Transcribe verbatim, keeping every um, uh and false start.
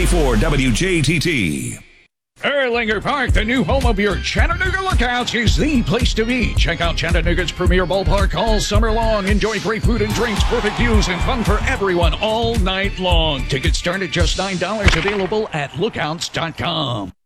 ninety-four W J T T. Erlanger Park, the new home of your Chattanooga Lookouts, is the place to be. Check out Chattanooga's premier ballpark all summer long. Enjoy great food and drinks, perfect views, and fun for everyone all night long. Tickets start at just nine dollars, available at lookouts dot com.